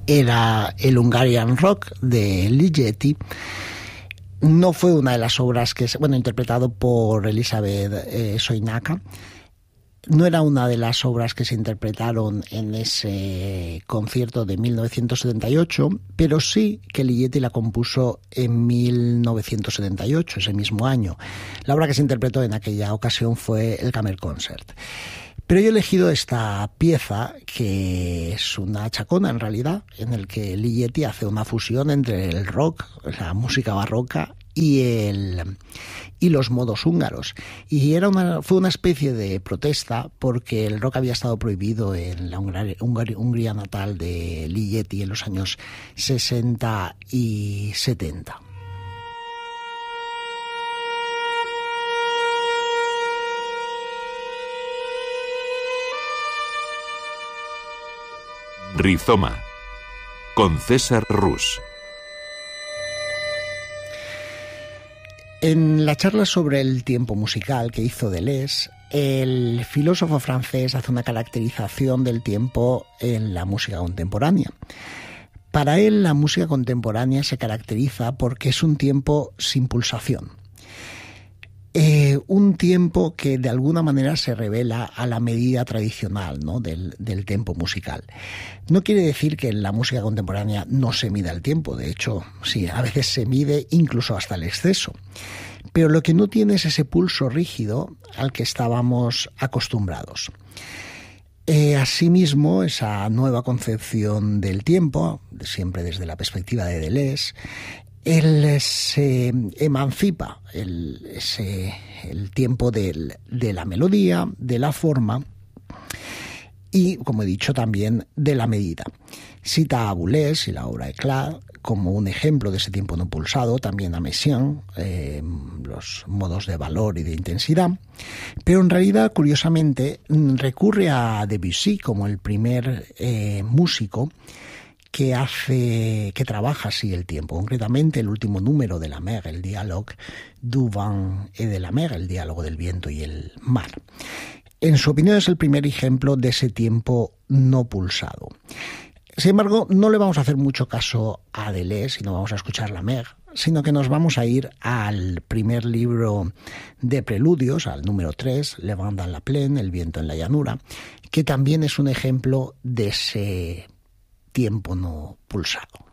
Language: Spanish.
era el Hungarian Rock de Ligeti. No fue una de las obras que, interpretado por Elizabeth Soinaka, no era una de las obras que se interpretaron en ese concierto de 1978, pero sí que Ligeti la compuso en 1978, ese mismo año. La obra que se interpretó en aquella ocasión fue el Kammerkonzert. Pero yo he elegido esta pieza, que es una chacona en realidad, en el que Ligeti hace una fusión entre el rock, la música barroca, y los modos húngaros. Y fue una especie de protesta porque el rock había estado prohibido en la Hungría natal de Ligeti en los años 60 y 70. Rizoma, con César Rus. En la charla sobre el tiempo musical que hizo Deleuze, el filósofo francés hace una caracterización del tiempo en la música contemporánea. Para él, la música contemporánea se caracteriza porque es un tiempo sin pulsación. Un tiempo que de alguna manera se revela a la medida tradicional, ¿no?, del tempo musical. No quiere decir que en la música contemporánea no se mida el tiempo, de hecho, sí, a veces se mide incluso hasta el exceso. Pero lo que no tiene es ese pulso rígido al que estábamos acostumbrados. Asimismo, esa nueva concepción del tiempo, siempre desde la perspectiva de Deleuze, él se emancipa el tiempo de la melodía, de la forma y, como he dicho, también de la medida. Cita a Boulez y la obra Eclat como un ejemplo de ese tiempo no pulsado, también a Messiaen, los modos de valor y de intensidad, pero en realidad, curiosamente, recurre a Debussy como el primer músico que trabaja así el tiempo. Concretamente, el último número de la mer, el diálogo du vent et de la mer, el diálogo del viento y el mar. En su opinión, es el primer ejemplo de ese tiempo no pulsado. Sin embargo, no le vamos a hacer mucho caso a Deleuze y no vamos a escuchar la mer, sino que nos vamos a ir al primer libro de preludios, al número 3, Le vent dans la plaine, el viento en la llanura, que también es un ejemplo de ese tiempo no pulsado.